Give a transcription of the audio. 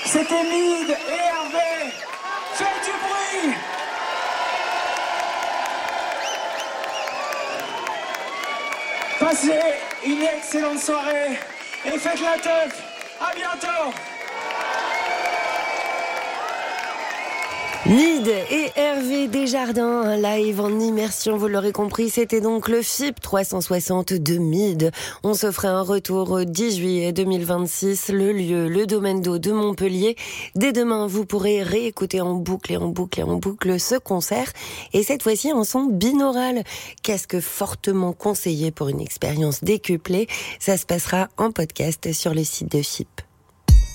C'était Mid et Hervé. Faites du bruit. Passez une excellente soirée et faites la teuf. À bientôt. Mid et Hervé Desjardins, un live en immersion, vous l'aurez compris, c'était donc le FIP 360 de Mid. On se ferait un retour au 10 juillet 2026, le lieu, le domaine d'eau de Montpellier. Dès demain, vous pourrez réécouter en boucle et en boucle et en boucle ce concert. Et cette fois-ci, en son binaural. Casque fortement conseillé pour une expérience décuplée. Ça se passera en podcast sur le site de FIP.